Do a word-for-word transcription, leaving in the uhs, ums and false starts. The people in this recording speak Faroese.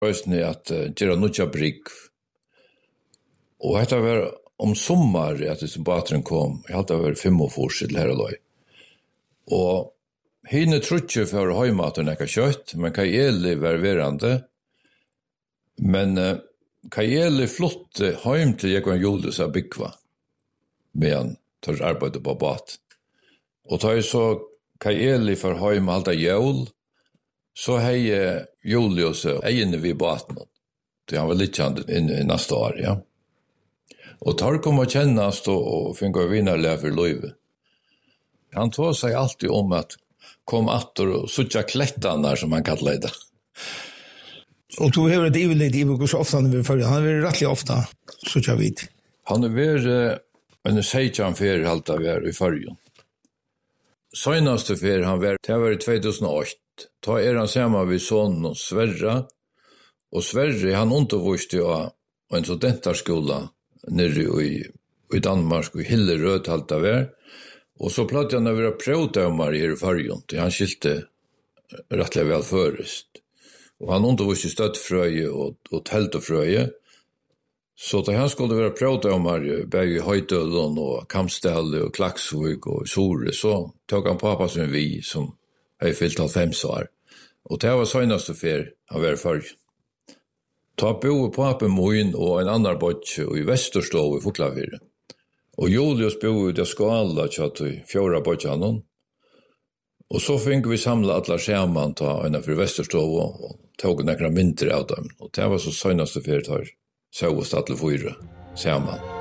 Østene at uh, gjøre noe brygg. Og dette var om sommar at det bateren kom. Jeg hadde vært fem og fors til her og løy. Og henne trodde for høymaten ikke kjøtt, men Kaeli var verande. Men uh, Kaeli flotte hjem til jeg og Julius av byggva. Men han tar arbeid på bat. Og da jeg så Kaeli for hjem halda jul, så hei Julius egnet vi baten. Det han var litt kjent inn i neste år, ja. Og tar kom å kjennast og, og finne vinnerlig for løyve. Han tog seg alltid om at kom atter og suttja klettene, som han kallar det. Og du har et ivelegt i hvor så ofte han er for han er rettelig ofte, suttja vidt. Han er vært men det sier ikke han fer halt av er i fargen. Søgnaste fer han var, det var i två tusen och åtta. Ta er han sammen ved sonen og Sverre. Og Sverre, han underviste jo av en studentarskola nere i, i Danmark, i Hillerød halt av er. Og så platt han å være prøvdømmer i fargen, til han skilte rettelig vel først. Og han underviste støttfrøye og, og teltefrøye. Så da han skulle være prøvdømmer begge i Høydølen og Kamstelle og Klaksvik og Sore, så tok han pappa som vi, som har fyllt halvfems år. Og det var søgnaste fer han var før. Ta bo pappa min og en annen bodje i Vesterstov i Foklafire. Og Julius bo i det skala tjatt i fjorda bodjanen. Og så fikk vi samla alle skjermen ta innenfor Vesterstov og tog nekra mindre av dem. Og det var så søgnaste fer tar. Så var det alle fyra, ser man.